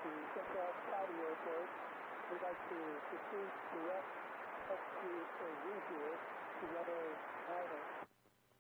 to Central Saudi Airport. We'd like to proceed direct up to